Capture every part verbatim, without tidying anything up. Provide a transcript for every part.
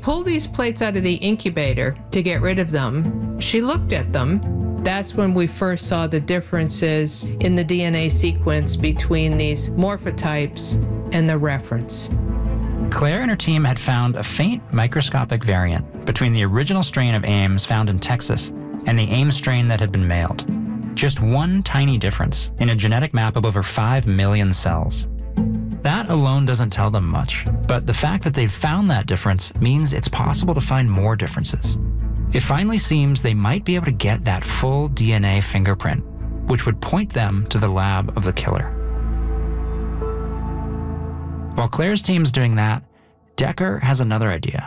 pulled these plates out of the incubator to get rid of them. She looked at them. That's when we first saw the differences in the D N A sequence between these morphotypes and the reference. Claire and her team had found a faint microscopic variant between the original strain of Ames found in Texas and the Ames strain that had been mailed. Just one tiny difference in a genetic map of over five million cells. That alone doesn't tell them much, but the fact that they've found that difference means it's possible to find more differences. It finally seems they might be able to get that full D N A fingerprint, which would point them to the lab of the killer. While Claire's team's doing that, Decker has another idea.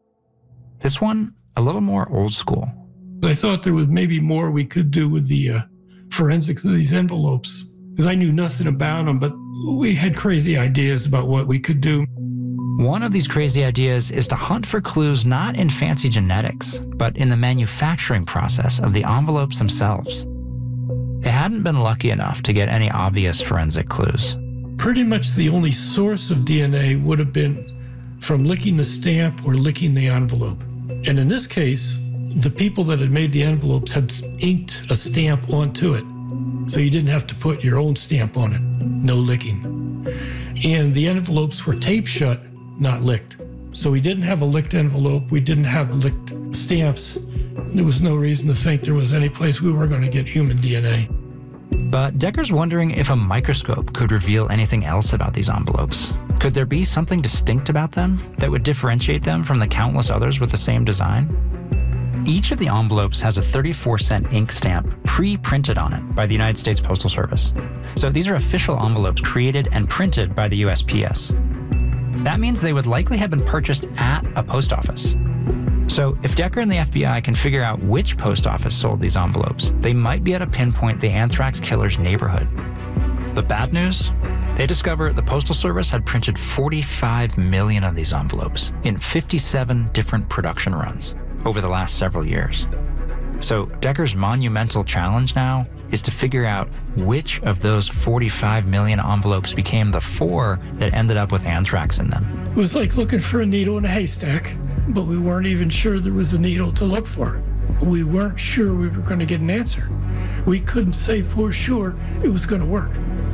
This one, a little more old school. I thought there was maybe more we could do with the uh, forensics of these envelopes, because I knew nothing about them, but we had crazy ideas about what we could do. One of these crazy ideas is to hunt for clues not in fancy genetics, but in the manufacturing process of the envelopes themselves. They hadn't been lucky enough to get any obvious forensic clues. Pretty much the only source of D N A would have been from licking the stamp or licking the envelope. And in this case, the people that had made the envelopes had inked a stamp onto it, so you didn't have to put your own stamp on it. No licking. And the envelopes were taped shut, not licked. So we didn't have a licked envelope. We didn't have licked stamps. There was no reason to think there was any place we were going to get human D N A. But Decker's wondering if a microscope could reveal anything else about these envelopes. Could there be something distinct about them that would differentiate them from the countless others with the same design? Each of the envelopes has a thirty-four cent ink stamp pre-printed on it by the United States Postal Service. So these are official envelopes created and printed by the U S P S. That means they would likely have been purchased at a post office. So if Decker and the F B I can figure out which post office sold these envelopes, they might be able to pinpoint the anthrax killer's neighborhood. The bad news? They discover the Postal Service had printed forty-five million of these envelopes in fifty-seven different production runs over the last several years. So Decker's monumental challenge now is to figure out which of those forty-five million envelopes became the four that ended up with anthrax in them. It was like looking for a needle in a haystack, but we weren't even sure there was a needle to look for. We weren't sure we were going to get an answer. We couldn't say for sure it was going to work.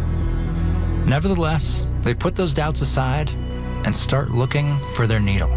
Nevertheless, they put those doubts aside and start looking for their needle.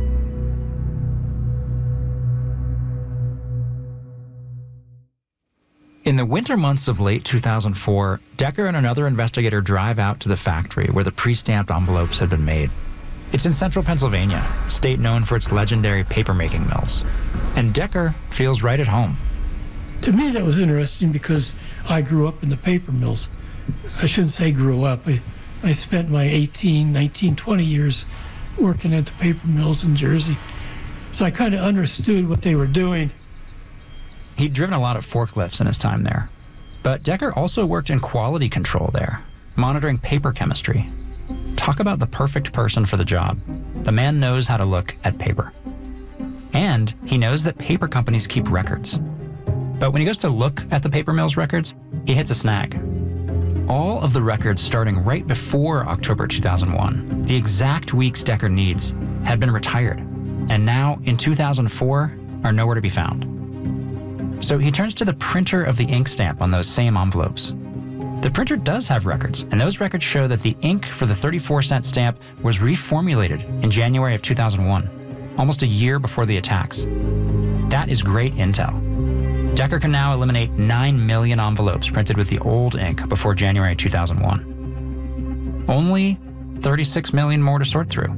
In the winter months of late two thousand four, Decker and another investigator drive out to the factory where the pre-stamped envelopes had been made. It's in central Pennsylvania, a state known for its legendary paper-making mills. And Decker feels right at home. To me, that was interesting because I grew up in the paper mills. I shouldn't say grew up. I, I spent my eighteen, nineteen, twenty years working at the paper mills in Jersey. So I kind of understood what they were doing. He'd driven a lot of forklifts in his time there. But Decker also worked in quality control there, monitoring paper chemistry. Talk about the perfect person for the job. The man knows how to look at paper. And he knows that paper companies keep records. But when he goes to look at the paper mill's records, he hits a snag. All of the records starting right before October two thousand one, the exact weeks Decker needs, had been retired, and now in two thousand four are nowhere to be found. So he turns to the printer of the ink stamp on those same envelopes. The printer does have records, and those records show that the ink for the thirty-four cent stamp was reformulated in January of two thousand one, almost a year before the attacks. That is great intel. Decker can now eliminate nine million envelopes printed with the old ink before January two thousand one. Only thirty-six million more to sort through.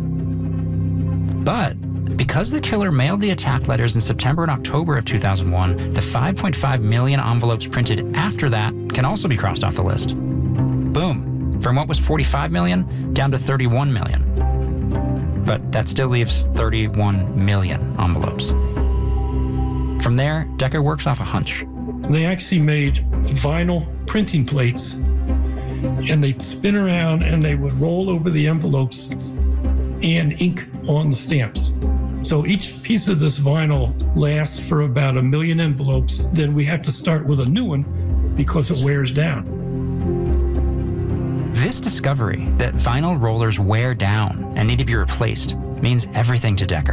But because the killer mailed the attack letters in September and October of two thousand one, the five point five million envelopes printed after that can also be crossed off the list. Boom, from what was forty-five million down to thirty-one million. But that still leaves thirty-one million envelopes. From there, Decker works off a hunch. They actually made vinyl printing plates, and they'd spin around and they would roll over the envelopes and ink on the stamps. So each piece of this vinyl lasts for about a million envelopes. Then we have to start with a new one because it wears down. This discovery that vinyl rollers wear down and need to be replaced means everything to Decker.